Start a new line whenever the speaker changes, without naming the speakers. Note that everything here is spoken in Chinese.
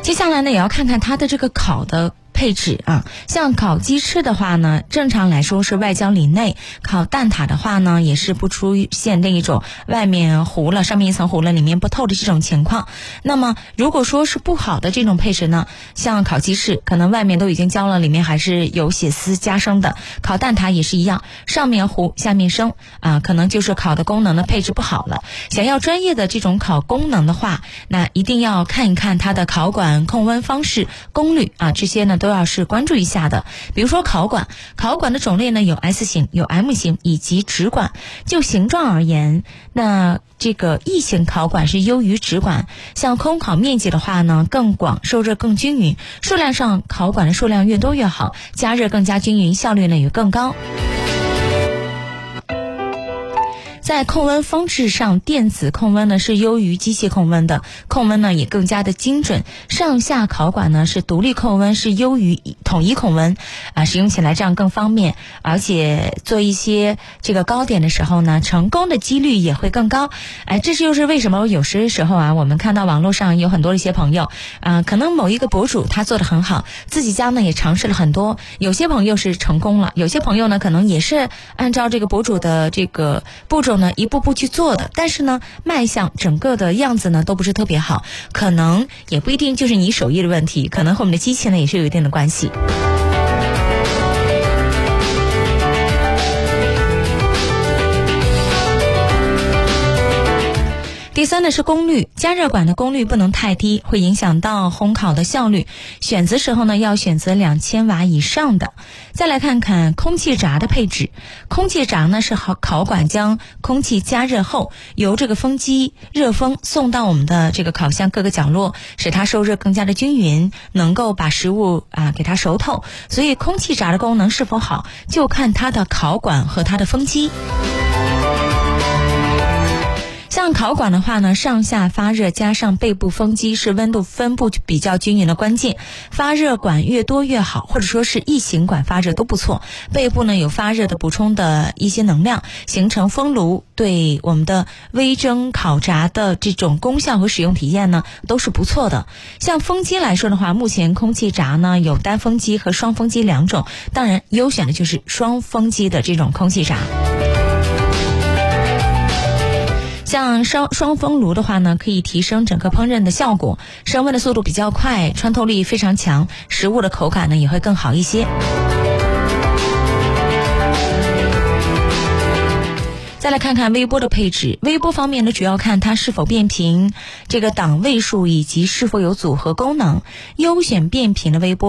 接下来呢，也要看看它的这个烤的配置啊，像烤鸡翅的话呢，正常来说是外焦里内；烤蛋挞的话呢，也是不出现那一种外面糊了，上面一层糊了，里面不透的这种情况。那么如果说是不好的这种配置呢，像烤鸡翅，可能外面都已经焦了，里面还是有血丝加生的；烤蛋挞也是一样，上面糊，下面生啊，可能就是烤的功能的配置不好了。想要专业的这种烤功能的话，那一定要看一看它的烤管控温方式、功率啊，这些呢都要是关注一下的。比如说烤管的种类呢有 S 型、有 M 型以及直管。就形状而言，那这个异型烤管是优于直管。像空烤面积的话呢更广，受热更均匀，数量上烤管的数量越多越好，加热更加均匀，效率呢也更高。在控温方式上，电子控温呢是优于机器控温的，控温呢也更加的精准。上下烤管呢是独立控温，是优于统一控温啊，使用起来这样更方便，而且做一些这个糕点的时候呢，成功的几率也会更高。这就是为什么有时候啊，我们看到网络上有很多一些朋友可能某一个博主他做得很好，自己家呢也尝试了很多，有些朋友是成功了，有些朋友呢可能也是按照这个博主的这个步骤呢一步步去做的，但是呢卖相整个的样子呢都不是特别好，可能也不一定就是你手艺的问题，可能和我们的机器呢也是有一定的关系。第三呢是功率，加热管的功率不能太低，会影响到烘烤的效率。选择时候呢要选择2000瓦以上的。再来看看空气闸的配置。空气闸呢是烤管将空气加热后，由这个风机热风送到我们的这个烤箱各个角落，使它受热更加的均匀，能够把食物给它熟透。所以空气闸的功能是否好，就看它的烤管和它的风机。像烤管的话呢，上下发热加上背部风机是温度分布比较均匀的关键。发热管越多越好，或者说是异形管发热都不错。背部呢有发热的补充的一些能量，形成风炉，对我们的微蒸烤炸的这种功效和使用体验呢都是不错的。像风机来说的话，目前空气闸呢有单风机和双风机两种，当然优选的就是双风机的这种空气闸。像双风炉的话呢，可以提升整个烹饪的效果，升温的速度比较快，穿透力非常强，食物的口感呢也会更好一些。再来看看微波的配置。微波方面呢，主要看它是否变频，这个档位数以及是否有组合功能。优选变频的微波